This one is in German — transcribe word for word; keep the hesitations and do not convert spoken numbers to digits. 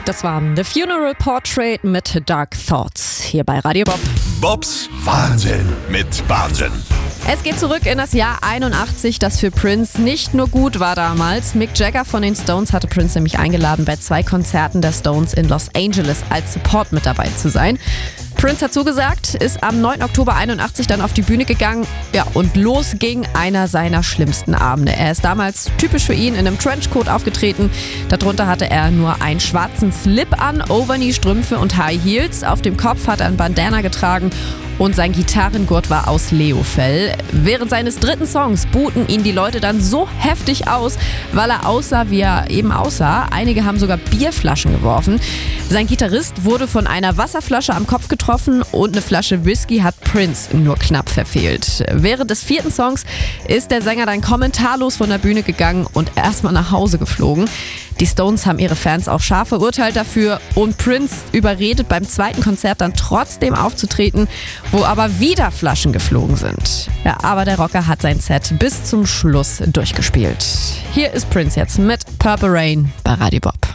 Das war The Funeral Portrait mit Dark Thoughts hier bei Radio Bob. Bobs Wahnsinn mit Wahnsinn. Es geht zurück in das Jahr einundachtzig, das für Prince nicht nur gut war damals. Mick Jagger von den Stones hatte Prince nämlich eingeladen, bei zwei Konzerten der Stones in Los Angeles als Support mit dabei zu sein. Prince hat zugesagt, ist am neunten Oktober einundachtzig dann auf die Bühne gegangen. Ja, und los ging einer seiner schlimmsten Abende. Er ist damals typisch für ihn in einem Trenchcoat aufgetreten. Darunter hatte er nur einen schwarzen Slip an, Overknee-Strümpfe und High Heels. Auf dem Kopf hat er ein Bandana getragen und sein Gitarrengurt war aus Leofell. Während seines dritten Songs buhten ihn die Leute dann so heftig aus, weil er aussah, wie er eben aussah. Einige haben sogar Bierflaschen geworfen. Sein Gitarrist wurde von einer Wasserflasche am Kopf getroffen und eine Flasche Whisky hat Prince nur knapp verfehlt. Während des vierten Songs ist der Sänger dann kommentarlos von der Bühne gegangen und erstmal nach Hause geflogen. Die Stones haben ihre Fans auch scharf verurteilt dafür und Prince überredet beim zweiten Konzert dann trotzdem aufzutreten, wo aber wieder Flaschen geflogen sind. Ja, aber der Rocker hat sein Set bis zum Schluss durchgespielt. Hier ist Prince jetzt mit Purple Rain bei Radio Bob.